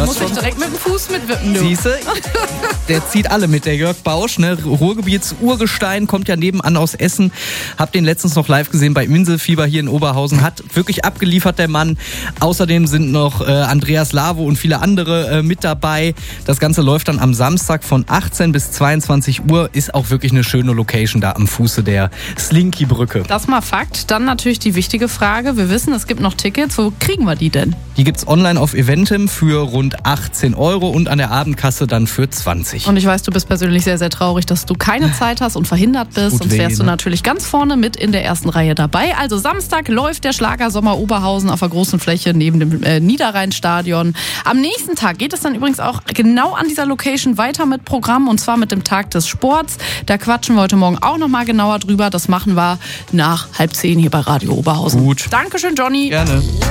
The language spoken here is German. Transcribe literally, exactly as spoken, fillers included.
muss ich direkt mit dem Fuß mitwippen, du. Siehste, der zieht alle mit, der Jörg Bausch. Ne? Ruhrgebiets-Urgestein, kommt ja nebenan aus Essen. Hab den letztens noch live gesehen bei Inselfieber hier in Oberhausen. Hat wirklich abgeliefert, der Mann. Außerdem sind noch äh, Andreas Lavo und viele andere äh, mit dabei. Das Ganze läuft dann am Samstag von achtzehn bis zweiundzwanzig Uhr. Ist auch wirklich eine schöne Location da am Fuße der Slinky-Brücke. Das mal Fakt. Dann natürlich die wichtige Frage. Wir wissen, es gibt noch Tickets. Wo kriegen wir die denn? Die gibt's online auf Eventim für rund achtzehn Euro und an der Abendkasse dann für zwanzig. Und ich weiß, du bist persönlich sehr, sehr traurig, dass du keine Zeit hast und verhindert bist. Tut Sonst weh, wärst du ne? natürlich ganz vorne mit in der ersten Reihe dabei. Also Samstag läuft der Schlagersommer Oberhausen auf der großen Fläche neben dem äh, Niederrheinstadion. Am nächsten Tag geht es dann übrigens auch genau an dieser Location weiter mit Programm und zwar mit dem Tag des Sports. Da quatschen wir heute Morgen auch nochmal genauer drüber. Das machen wir nach halb zehn hier bei Radio Oberhausen. Gut. Dankeschön, Johnny. Gerne.